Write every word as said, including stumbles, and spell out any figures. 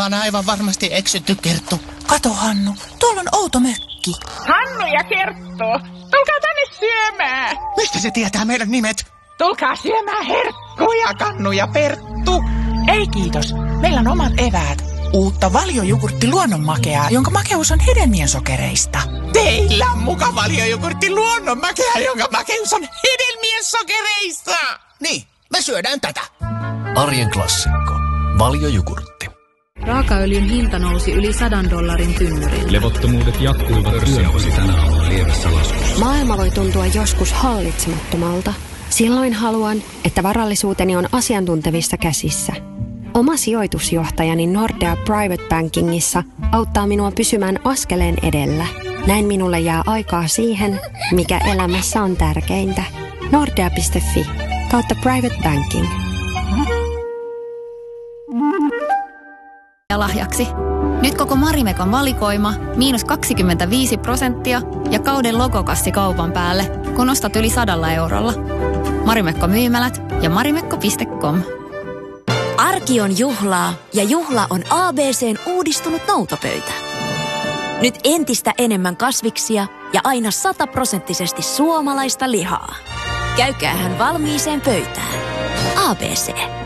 ollaan aivan varmasti eksytty, Kerttu. Kato, Hannu, tuolla on outo mökki. Hannu ja Kerttu, tulkaa tänne syömään. Mistä se tietää meidän nimet? Tulkaa syömään herkkuja, Kannu ja Perttu. Ei kiitos, meillä on omat eväät. Uutta valjojogurtti luonnonmakeaa, jonka makeus on hedelmien sokereista. Teillä on muka valjojogurtti luonnonmakea, jonka makeus on hedelmien sokereista. Niin, me syödään tätä. Arjen klassikko. Valjojogurtti. Raakaöljyn hinta nousi yli sadan dollarin tynnyrille. Levottomuudet jatkuivat pörssiarvosi tänä aamuna lievässä laskussa. Maailma voi tuntua joskus hallitsemattomalta. Silloin haluan, että varallisuuteni on asiantuntevissa käsissä. Oma sijoitusjohtajani Nordea Private Bankingissa auttaa minua pysymään askeleen edellä. Näin minulle jää aikaa siihen, mikä elämässä on tärkeintä. Nordea piste fi kautta Private Banking. Ja lahjaksi. Nyt koko Marimekon valikoima, miinus kaksikymmentäviisi prosenttia ja kauden logokassi kaupan päälle, kun ostat yli sadalla eurolla. Marimekko myymälät ja marimekko piste com. Arki on juhlaa ja juhla on A B C:n uudistunut noutopöytä. Nyt entistä enemmän kasviksia ja aina sataprosenttisesti suomalaista lihaa. Käykäähän valmiiseen pöytään. A B C.